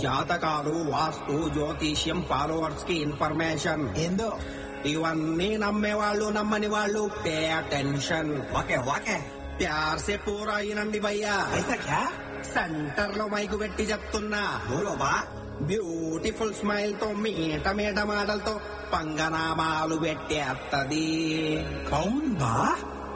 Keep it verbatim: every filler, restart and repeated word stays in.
జాతకాలు, వాస్తు, జ్యోతిష్యం, ఫాలోవర్స్ కి ఇన్ఫర్మేషన్. ఏందో ఇవన్నీ నమ్మే వాళ్ళు నమ్మని వాళ్ళు పే అటెన్షన్. ఓకే ఓకే ప్యార్ సే పూరా అయినండి భయ్యా. ऐसा क्या సెంటర్ లో మైకు పెట్టి చెప్తున్నా. बोलो बा బ్యూటిఫుల్ స్మైల్ తో మీట మీట మాటలతో పంగనామాలు పెట్టేత్తది. कौन बा